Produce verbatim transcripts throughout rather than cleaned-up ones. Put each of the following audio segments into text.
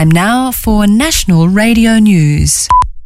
Time now for National Radio News.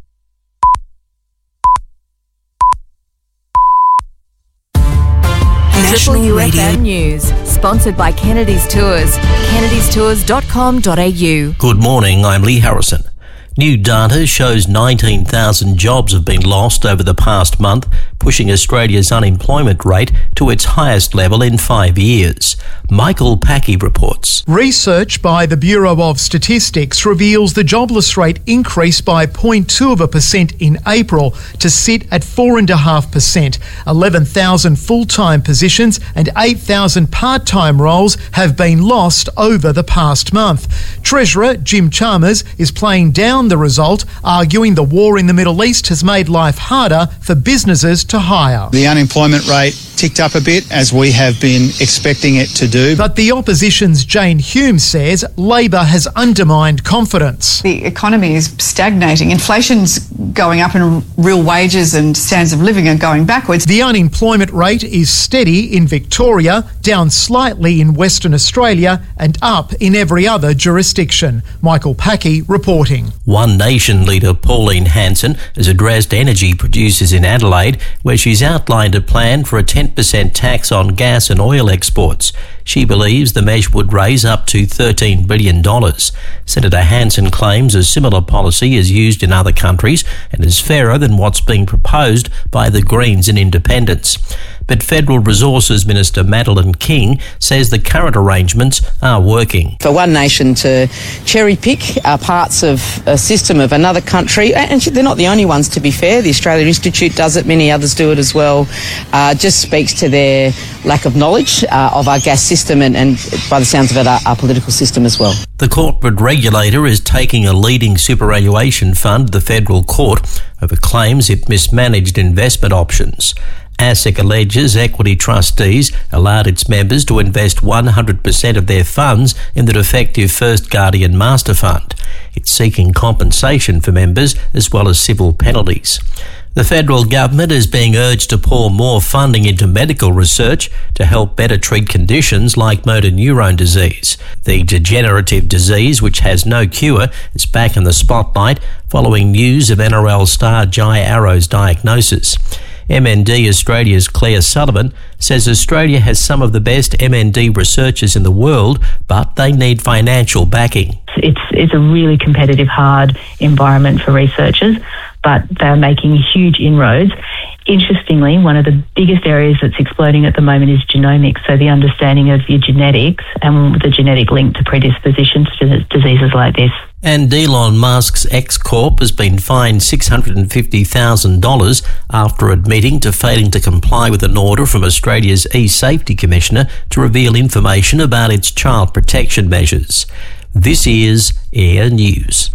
National U F M News, sponsored by Kennedy's Tours. kennedys tours dot com dot a u. Good morning, I'm Lee Harrison. New data shows nineteen thousand jobs have been lost over the past month, pushing Australia's unemployment rate to its highest level in five years. Michael Packey reports. Research by the Bureau of Statistics reveals the jobless rate increased by zero point two of a percent in April to sit at four point five percent. eleven thousand full-time positions and eight thousand part-time roles have been lost over the past month. Treasurer Jim Chalmers is playing down the result, arguing the war in the Middle East has made life harder for businesses to hire. The unemployment rate ticked up a bit, as we have been expecting it to do. But the opposition's Jane Hume says Labor has undermined confidence. The economy is stagnating. Inflation's going up and real wages and standards of living are going backwards. The unemployment rate is steady in Victoria, down slightly in Western Australia and up in every other jurisdiction. Michael Packey reporting. One Nation leader Pauline Hanson has addressed energy producers in Adelaide, where she's outlined a plan for a ten percent tax on gas and oil exports. She believes the measure would raise up to thirteen billion dollars. Senator Hanson claims a similar policy is used in other countries and is fairer than what's being proposed by the Greens and Independents. But Federal Resources Minister Madeleine King says the current arrangements are working. For One Nation to cherry-pick uh, parts of a system of another country, and they're not the only ones, to be fair. The Australia Institute does it, many others do it as well, uh, just speaks to their lack of knowledge uh, of our gas system and, and, by the sounds of it, our, our political system as well. The corporate regulator is taking a leading superannuation fund to the federal court over claims it mismanaged investment options. ASIC alleges equity trustees allowed its members to invest one hundred percent of their funds in the defective First Guardian Master Fund. It's seeking compensation for members as well as civil penalties. The federal government is being urged to pour more funding into medical research to help better treat conditions like motor neurone disease. The degenerative disease, which has no cure, is back in the spotlight following news of N R L star Jai Arrow's diagnosis. M N D Australia's Claire Sullivan says Australia has some of the best M N D researchers in the world, but they need financial backing. It's, it's a really competitive, hard environment for researchers, but they're making huge inroads. Interestingly, one of the biggest areas that's exploding at the moment is genomics, so the understanding of your genetics and the genetic link to predispositions to diseases like this. And Elon Musk's X-Corp has been fined six hundred fifty thousand dollars after admitting to failing to comply with an order from Australia's e-Safety Commissioner to reveal information about its child protection measures. This is Air News.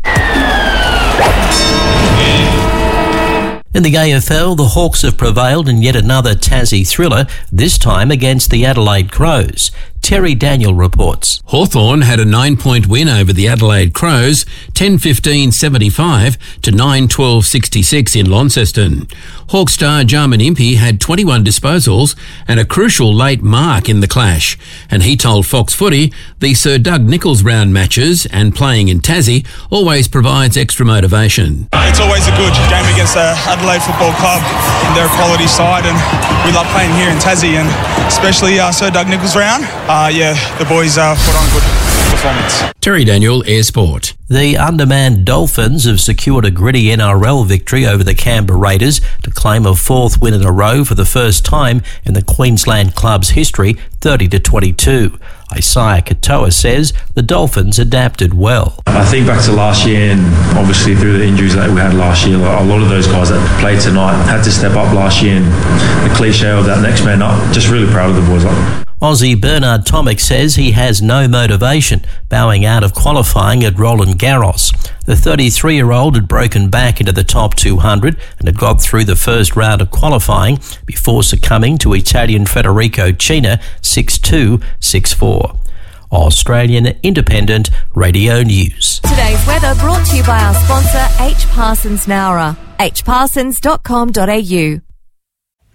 In the A F L, the Hawks have prevailed in yet another Tassie thriller, this time against the Adelaide Crows. Terry Daniel reports. Hawthorn had a nine-point win over the Adelaide Crows, ten fifteen seventy-five to nine twelve sixty-six in Launceston. Hawk star Jarman Impey had twenty-one disposals and a crucial late mark in the clash, and he told Fox Footy the Sir Doug Nicholls round matches and playing in Tassie always provides extra motivation. It's always a good game against the Adelaide Football Club and their quality side, and we love playing here in Tassie, and especially uh, Sir Doug Nicholls round. Uh, yeah, the boys uh, put on a good performance. Terry Daniel, Air Sport. The undermanned Dolphins have secured a gritty N R L victory over the Canberra Raiders to claim a fourth win in a row for the first time in the Queensland club's history, thirty to twenty-two. Isaiah Katoa says the Dolphins adapted well. I think back to last year, and obviously through the injuries that we had last year, a lot of those guys that played tonight had to step up last year, and the cliche of that next man up, just really proud of the boys. Aussie Bernard Tomic says he has no motivation, bowing out of qualifying at Roland Garros. The thirty-three-year-old had broken back into the top two hundred and had got through the first round of qualifying before succumbing to Italian Federico Cina six two, six four. Australian Independent Radio News. Today's weather brought to you by our sponsor H Parsons Nowra, h parsons dot com dot a u.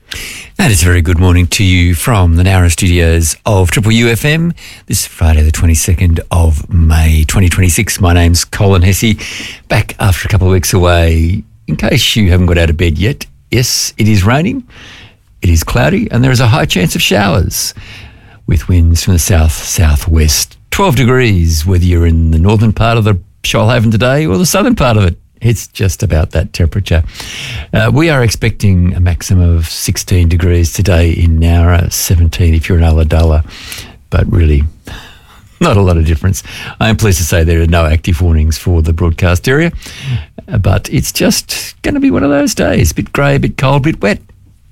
And it's a very good morning to you from the Nowra studios of Triple U F M. This is Friday the twenty-second of May twenty twenty-six. My name's Colin Hesse, back after a couple of weeks away. In case you haven't got out of bed yet, yes, it is raining, it is cloudy, and there is a high chance of showers with winds from the south-southwest. twelve degrees, whether you're in the northern part of the Shoalhaven today or the southern part of it. It's just about that temperature. Uh, we are expecting a maximum of sixteen degrees today in Nowra, seventeen if you're in Ulladulla, but really not a lot of difference. I am pleased to say there are no active warnings for the broadcast area, but it's just going to be one of those days, a bit grey, a bit cold, a bit wet.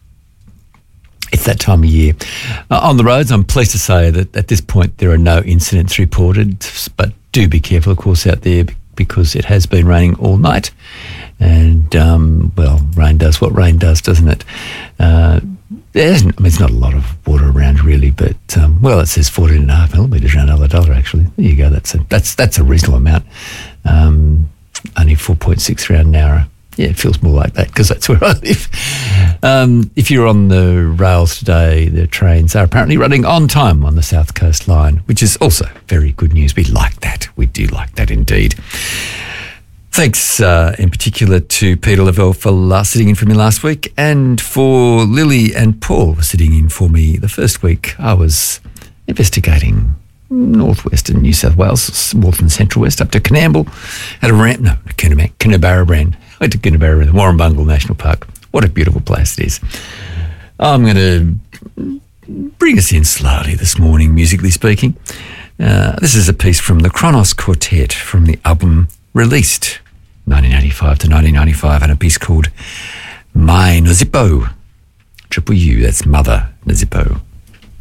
It's that time of year. Uh, on the roads, I'm pleased to say that at this point there are no incidents reported, but do be careful, of course, out there, because it has been raining all night. And, um, well, rain does what rain does, doesn't it? Uh, there isn't, I mean, it's not a lot of water around really, but, um, well, it says fourteen and a half millimetres around Ulladulla, actually. There you go. That's a, that's, that's a reasonable amount. Um, only four point six around Nowra. Yeah, it feels more like that because that's where I live. Um, if you're on the rails today, the trains are apparently running on time on the South Coast line, which is also very good news. We like that. We do like that indeed. Thanks uh, in particular to Peter Lavelle for last, sitting in for me last week, and for Lily and Paul for sitting in for me the first week. I was investigating northwestern New South Wales, north and central west, up to Coonamble, had a ramp, no, Coonabarabran. I went to Coonabarabran, Warrumbungle National Park. What a beautiful place it is. I'm going to bring us in slowly this morning, musically speaking. Uh, this is a piece from the Kronos Quartet from the album Released, nineteen eighty-five to nineteen ninety-five, and a piece called My Nozippo. Triple U, that's Mother Nozippo.